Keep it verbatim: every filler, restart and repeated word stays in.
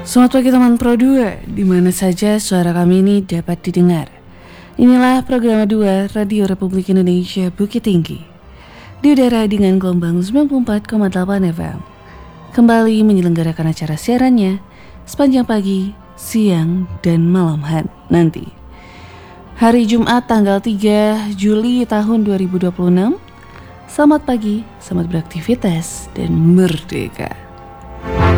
Selamat pagi teman Pro dua, di mana saja suara kami ini dapat didengar. Inilah program dua Radio Republik Indonesia Bukit Tinggi, di udara dengan gelombang sembilan puluh empat koma delapan F M. Kembali menyelenggarakan acara siarannya sepanjang pagi, siang, dan malam hari nanti. Hari Jumat tanggal tiga Juli tahun dua ribu dua puluh enam. Selamat pagi, selamat beraktivitas, dan merdeka.